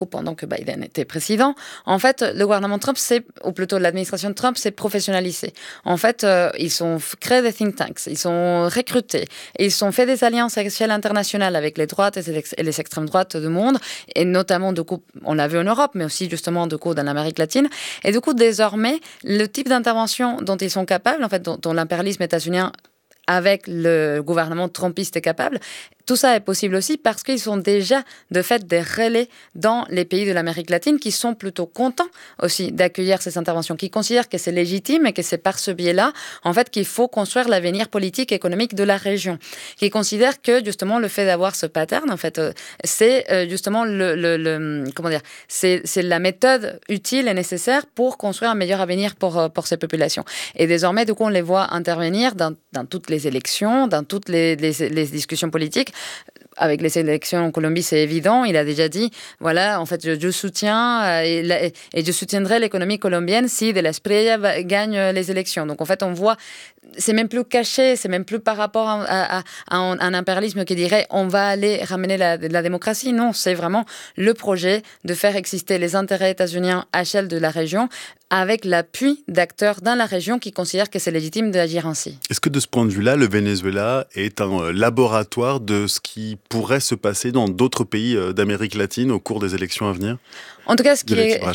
pendant que Biden était président, en fait, le gouvernement Trump, ou plutôt l'administration de Trump, s'est professionnalisée. En fait, ils ont créé des think tanks, ils ont recruté, ils ont fait des alliances à échelle internationale avec les droites et les extrêmes droites du monde, et notamment, du coup, on l'a vu en Europe, mais aussi justement, du coup, dans l'Amérique latine. Et du coup, désormais, le type d'intervention dont ils sont capables, en fait, dont l'impérialisme états-unien avec le gouvernement trumpiste est capable, tout ça est possible aussi parce qu'ils sont déjà, de fait, des relais dans les pays de l'Amérique latine qui sont plutôt contents aussi d'accueillir ces interventions, qui considèrent que c'est légitime et que c'est par ce biais-là, en fait, qu'il faut construire l'avenir politique et économique de la région, qui considèrent que, justement, le fait d'avoir ce pattern, en fait, c'est justement comment dire, c'est la méthode utile et nécessaire pour construire un meilleur avenir pour ces populations. Et désormais, du coup, on les voit intervenir dans toutes les élections, dans toutes les discussions politiques. Avec les élections en Colombie, c'est évident. Il a déjà dit, voilà, en fait, je soutiens et je soutiendrai l'économie colombienne si De la Espriella gagne les élections. Donc, en fait, on voit, c'est même plus caché, c'est même plus par rapport à un impérialisme qui dirait on va aller ramener la démocratie. Non, c'est vraiment le projet de faire exister les intérêts états-uniens à l'échelle de la région avec l'appui d'acteurs dans la région qui considèrent que c'est légitime d'agir ainsi. Est-ce que de ce point de vue-là, le Venezuela est un laboratoire de ce qui pourrait se passer dans d'autres pays d'Amérique latine au cours des élections à venir ? En tout cas, ce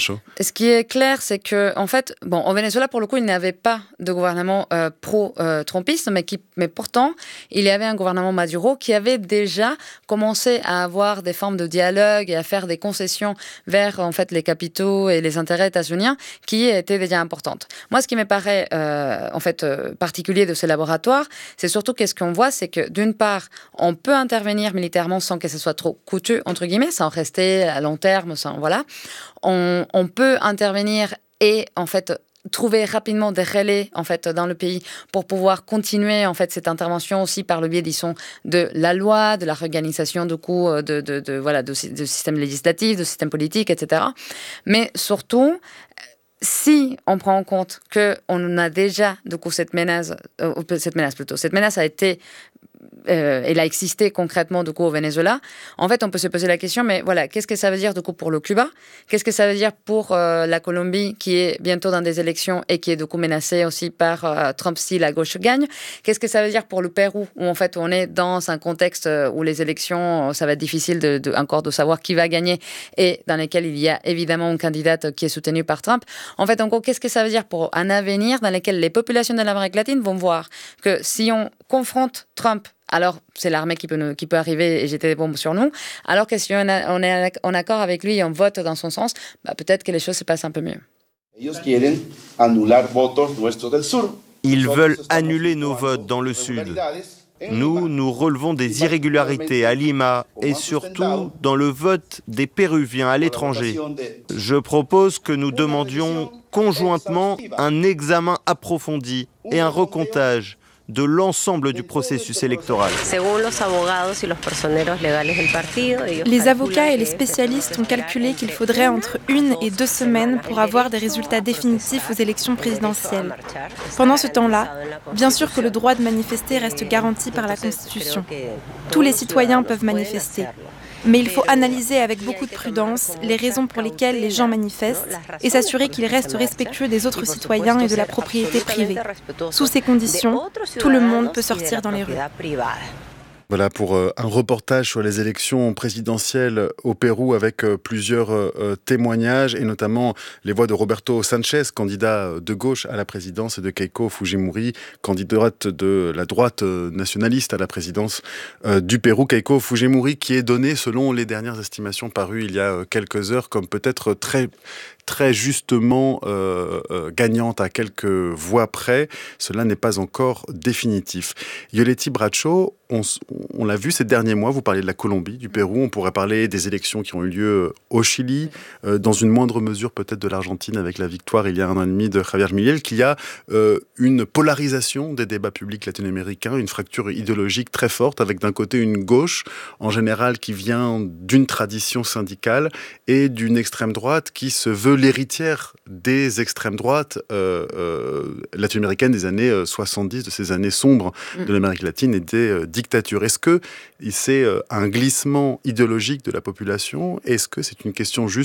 qui est clair, c'est que, en fait, au Venezuela, pour le coup, il n'y avait pas de gouvernement pro-trumpiste, mais pourtant, il y avait un gouvernement Maduro qui avait déjà commencé à avoir des formes de dialogue et à faire des concessions vers, en fait, les capitaux et les intérêts états-uniens qui étaient déjà importantes. Moi, ce qui me paraît, particulier de ces laboratoires, c'est surtout qu'est-ce qu'on voit, c'est que, d'une part, on peut intervenir militairement sans que ce soit trop coûteux, entre guillemets, sans rester à long terme, voilà. On peut intervenir et, en fait, trouver rapidement des relais, en fait, dans le pays pour pouvoir continuer, en fait, cette intervention aussi par le biais, disons, de la loi, de la réorganisation, du coup, de système législatif, de système politique, etc. Mais surtout, si on prend en compte qu'on a déjà, du coup, cette menace a été elle a existé concrètement du coup au Venezuela. En fait, on peut se poser la question, mais voilà, qu'est-ce que ça veut dire du coup pour le Cuba ? Qu'est-ce que ça veut dire pour la Colombie qui est bientôt dans des élections et qui est du coup menacée aussi par Trump si la gauche gagne ? Qu'est-ce que ça veut dire pour le Pérou où en fait on est dans un contexte où les élections, ça va être difficile encore de savoir qui va gagner et dans lesquelles il y a évidemment une candidate qui est soutenue par Trump. En fait, en gros, qu'est-ce que ça veut dire pour un avenir dans lequel les populations de l'Amérique latine vont voir que si on confronte Trump, alors c'est l'armée qui peut arriver et jeter des bombes sur nous, alors que si on est en accord avec lui et on vote dans son sens, peut-être que les choses se passent un peu mieux. Ils veulent annuler nos votes dans le Sud. Nous relevons des irrégularités à Lima et surtout dans le vote des Péruviens à l'étranger. Je propose que nous demandions conjointement un examen approfondi et un recomptage de l'ensemble du processus électoral. Les avocats et les spécialistes ont calculé qu'il faudrait entre 1 et 2 semaines pour avoir des résultats définitifs aux élections présidentielles. Pendant ce temps-là, bien sûr que le droit de manifester reste garanti par la Constitution. Tous les citoyens peuvent manifester. Mais il faut analyser avec beaucoup de prudence les raisons pour lesquelles les gens manifestent et s'assurer qu'ils restent respectueux des autres citoyens et de la propriété privée. Sous ces conditions, tout le monde peut sortir dans les rues. Voilà pour un reportage sur les élections présidentielles au Pérou avec plusieurs témoignages et notamment les voix de Roberto Sanchez, candidat de gauche à la présidence, et de Keiko Fujimori, candidate de la droite nationaliste à la présidence du Pérou. Keiko Fujimori qui est donnée, selon les dernières estimations parues il y a quelques heures, comme peut-être très justement gagnante à quelques voix près. Cela n'est pas encore définitif. Yoletti Bracho, on l'a vu ces derniers mois, vous parlez de la Colombie, du Pérou, on pourrait parler des élections qui ont eu lieu au Chili, dans une moindre mesure peut-être de l'Argentine avec la victoire il y a 1 an et demi de Javier Milei, qu'il y a une polarisation des débats publics latino-américains, une fracture idéologique très forte avec d'un côté une gauche en général qui vient d'une tradition syndicale et d'une extrême droite qui se veut l'héritière des extrêmes droites latino-américaines des années 70, de ces années sombres de l'Amérique latine et des dictature. Est-ce que c'est un glissement idéologique de la population? Est-ce que c'est une question juste